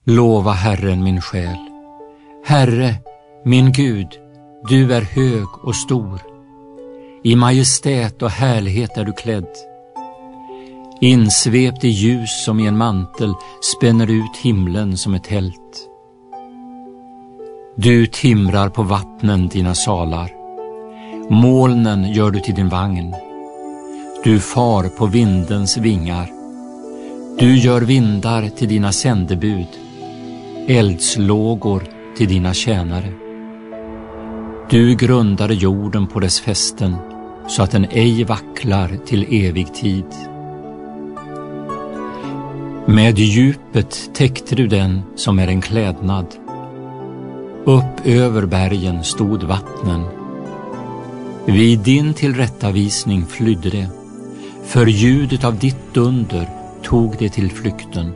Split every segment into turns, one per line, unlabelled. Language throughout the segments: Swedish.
Lova Herren min själ. Herre, min Gud, du är hög och stor. I majestät och härlighet är du klädd. Insvept i ljus som i en mantel spänner ut himlen som ett tält. Du timrar på vattnen dina salar. Molnen gör du till din vagn. Du far på vindens vingar. Du gör vindar till dina sändebud, eldslågor till dina tjänare. Du grundade jorden på dess fästen så att den ej vacklar till evig tid. Med djupet täckte du den som är en klädnad. Upp över bergen stod vattnen. Vid din tillrättavisning flydde det. För ljudet av ditt dunder tog det till flykten.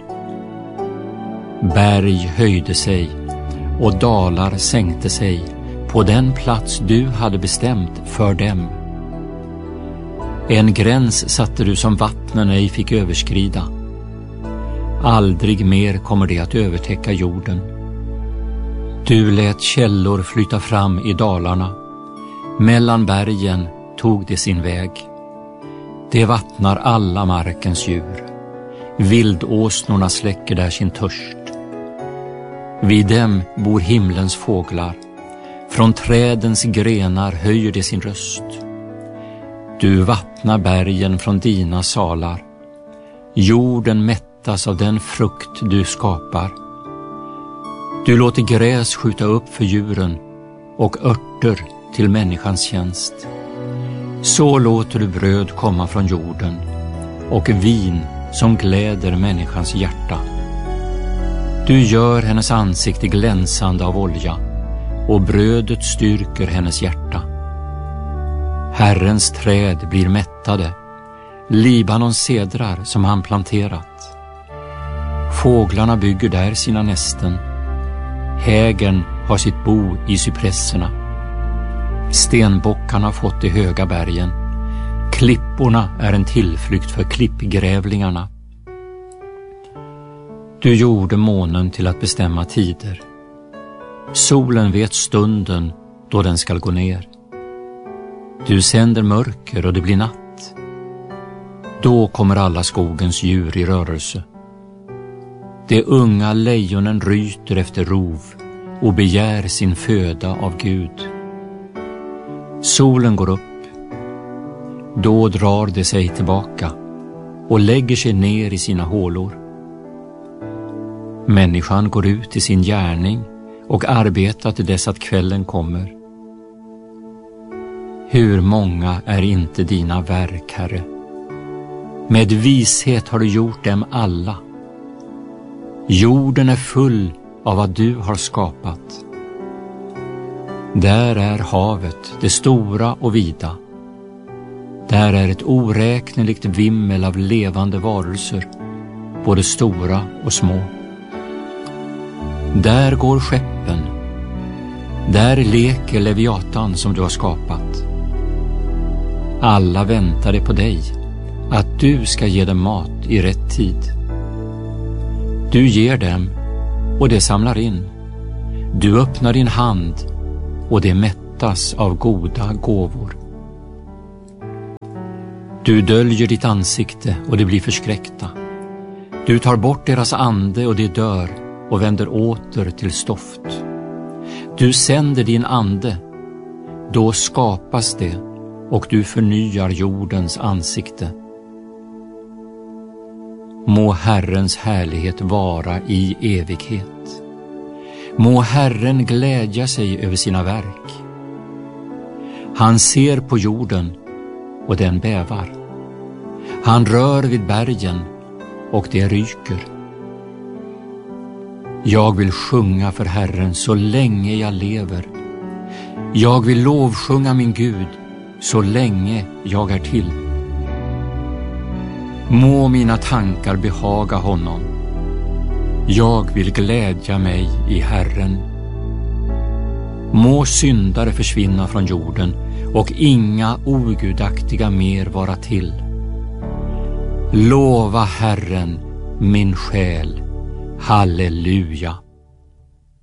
Berg höjde sig och dalar sänkte sig på den plats du hade bestämt för dem. En gräns satte du som vattnen ej fick överskrida. Aldrig mer kommer det att övertäcka jorden. Du lät källor flyta fram i dalarna. Mellan bergen tog det sin väg. Det vattnar alla markens djur. Vildåsnorna släcker där sin törst. Vid dem bor himlens fåglar. Från trädens grenar höjer det sin röst. Du vattnar bergen från dina salar. Jorden mättas av den frukt du skapar. Du låter gräs skjuta upp för djuren och örter till människans tjänst. Så låter du bröd komma från jorden och vin som gläder människans hjärta. Du gör hennes ansikte glänsande av olja och brödet styrker hennes hjärta. Herrens träd blir mättade, Libanons cedrar som han planterat. Fåglarna bygger där sina nästen. Hägern har sitt bo i cypresserna. Stenbockarna har fått de höga bergen. Klipporna är en tillflykt för klippgrävlingarna. Du gjorde månen till att bestämma tider. Solen vet stunden då den skall gå ner. Du sänder mörker och det blir natt. Då kommer alla skogens djur i rörelse. De unga lejonen ryter efter rov och begär sin föda av Gud. Solen går upp. Då drar det sig tillbaka och lägger sig ner i sina hålor. Människan går ut i sin gärning och arbetar till dess att kvällen kommer. Hur många är inte dina verk, Herre? Med vishet har du gjort dem alla. Jorden är full av vad du har skapat. Där är havet, det stora och vida. Där är ett oräkneligt vimmel av levande varelser, både stora och små. Där går skeppen. Där leker Leviatan som du har skapat. Alla väntade på dig, att du ska ge dem mat i rätt tid. Du ger dem och det samlar in. Du öppnar din hand och det mättas av goda gåvor. Du döljer ditt ansikte och det blir förskräckta. Du tar bort deras ande och det dör och vänder åter till stoft. Du sänder din ande, då skapas det och du förnyar jordens ansikte. Må Herrens härlighet vara i evighet. Må Herren glädja sig över sina verk. Han ser på jorden och den bävar. Han rör vid bergen och det ryker. Jag vill sjunga för Herren så länge jag lever. Jag vill lovsjunga min Gud så länge jag är till. Må mina tankar behaga honom. Jag vill glädja mig i Herren. Må syndare försvinna från jorden och inga ogudaktiga mer vara till. Lova Herren, min själ. Halleluja!